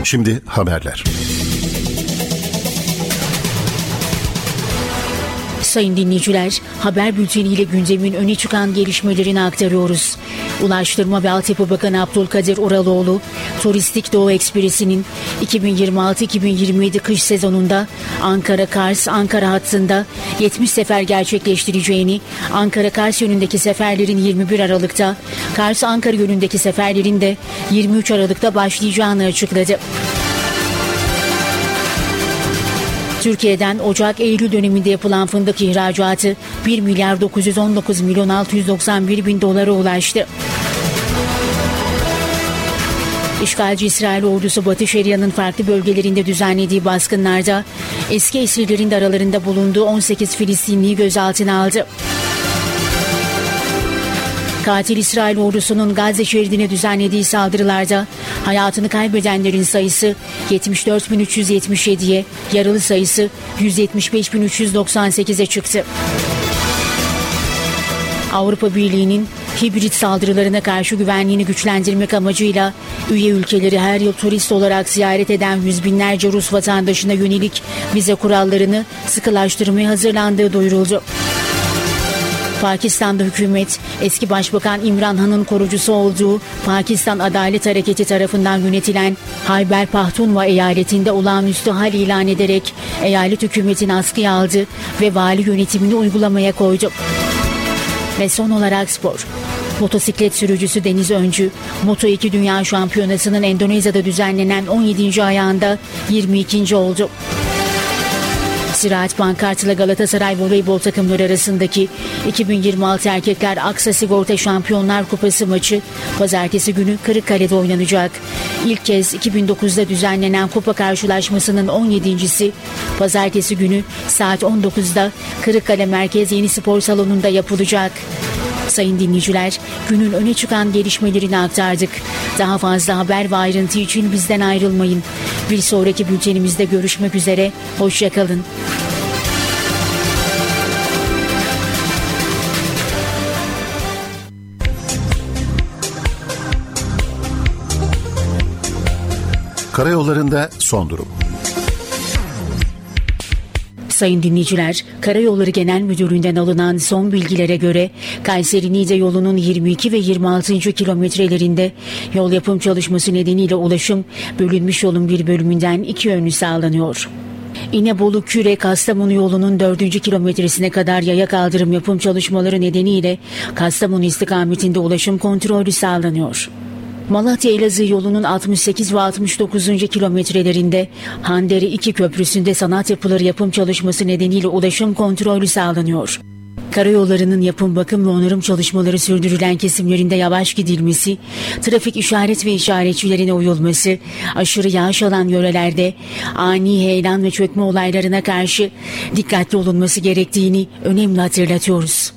Şimdi haberler. Sayın dinleyiciler, haber bülteniyle gündemin öne çıkan gelişmelerini aktarıyoruz. Ulaştırma ve Altyapı Bakanı Abdülkadir Uraloğlu, Turistik Doğu Ekspresi'nin 2026-2027 kış sezonunda Ankara-Kars-Ankara hattında 70 sefer gerçekleştireceğini, Ankara-Kars yönündeki seferlerin 21 Aralık'ta, Kars-Ankara yönündeki seferlerin de 23 Aralık'ta başlayacağını açıkladı. Türkiye'den Ocak-Eylül döneminde yapılan fındık ihracatı 1 milyar 919 milyon 691 bin dolara ulaştı. İşgalci İsrail ordusu Batı Şeria'nın farklı bölgelerinde düzenlediği baskınlarda eski esirlerin de aralarında bulunduğu 18 Filistinliyi gözaltına aldı. Katil İsrail ordusunun Gazze şeridine düzenlediği saldırılarda hayatını kaybedenlerin sayısı 74.377'ye, yaralı sayısı 175.398'e çıktı. Avrupa Birliği'nin hibrit saldırılarına karşı güvenliğini güçlendirmek amacıyla üye ülkeleri her yıl turist olarak ziyaret eden yüz binlerce Rus vatandaşına yönelik vize kurallarını sıkılaştırmaya hazırlandığı duyuruldu. Pakistan'da hükümet, eski Başbakan İmran Han'ın korucusu olduğu Pakistan Adalet Hareketi tarafından yönetilen Hayber Pakhtunkhwa eyaletinde olağanüstü hal ilan ederek eyalet hükümetini askıya aldı ve vali yönetimini uygulamaya koydu. Ve son olarak spor. Motosiklet sürücüsü Deniz Öncü, Moto2 Dünya Şampiyonası'nın Endonezya'da düzenlenen 17. ayağında 22. oldu. Ziraat Bankart ile Galatasaray voleybol takımları arasındaki 2026 Erkekler Aksa Sigorta Şampiyonlar Kupası maçı pazartesi günü Kırıkkale'de oynanacak. İlk kez 2009'da düzenlenen kupa karşılaşmasının 17.'si pazartesi günü saat 19'da Kırıkkale Merkez Yeni Spor Salonu'nda yapılacak. Sayın dinleyiciler, günün öne çıkan gelişmelerini aktardık. Daha fazla haber ve ayrıntı için bizden ayrılmayın. Bir sonraki bültenimizde görüşmek üzere. Hoşça kalın. Karayollarında son durum. Sayın dinleyiciler, Karayolları Genel Müdürlüğü'nden alınan son bilgilere göre Kayseri-Niğde yolunun 22 ve 26. kilometrelerinde yol yapım çalışması nedeniyle ulaşım bölünmüş yolun bir bölümünden iki yönlü sağlanıyor. İnebolu-Küre-Kastamonu yolunun 4. kilometresine kadar yaya kaldırım yapım çalışmaları nedeniyle Kastamonu istikametinde ulaşım kontrolü sağlanıyor. Malatya-Elazığ yolunun 68 ve 69. kilometrelerinde Handeri 2 Köprüsü'nde sanat yapıları yapım çalışması nedeniyle ulaşım kontrolü sağlanıyor. Karayollarının yapım, bakım ve onarım çalışmaları sürdürülen kesimlerinde yavaş gidilmesi, trafik işaret ve işaretçilerine uyulması, aşırı yağış alan yörelerde ani heyelan ve çökme olaylarına karşı dikkatli olunması gerektiğini önemli hatırlatıyoruz.